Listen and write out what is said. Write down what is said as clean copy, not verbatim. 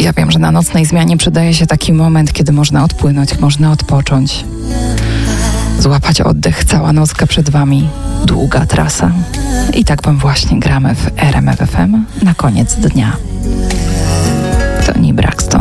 Ja wiem, że na nocnej zmianie przydaje się taki moment, kiedy można odpłynąć, można odpocząć. Złapać oddech, cała nocka przed wami, długa trasa. I tak wam właśnie gramy w RMF FM na koniec dnia. Toni Braxton.